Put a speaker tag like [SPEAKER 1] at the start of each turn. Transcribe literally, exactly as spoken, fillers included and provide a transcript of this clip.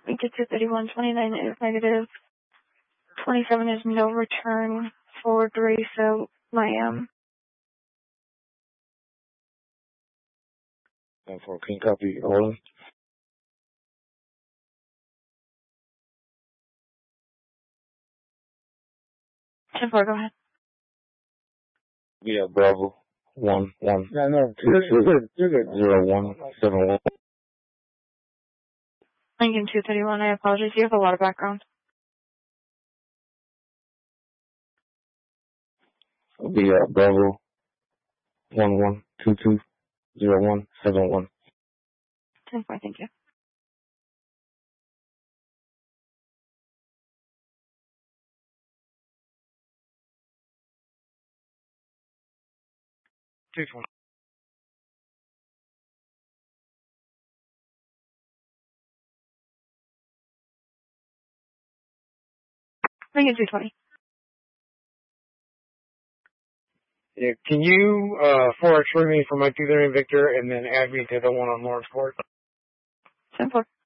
[SPEAKER 1] Lincoln two thirty-one, twenty-nine is negative. twenty-seven is no return for Grace Miami.
[SPEAKER 2] And for King copy, Orland.
[SPEAKER 1] ten four, go ahead.
[SPEAKER 2] Yeah, Bravo. One, one.
[SPEAKER 3] No, no, you're good, you're good.
[SPEAKER 2] Zero, one, seven, one.
[SPEAKER 1] Lincoln two thirty-one, I apologize. You have a lot of background.
[SPEAKER 2] Yeah, Bravo. One, one, two, two, zero, one, seven, one.
[SPEAKER 1] ten four, thank you.
[SPEAKER 3] Two twenty.
[SPEAKER 1] Lincoln two twenty.
[SPEAKER 3] Yeah, can you uh four X me for my two thirty Victor and then add me to the one on Lawrence Court?
[SPEAKER 1] ten four.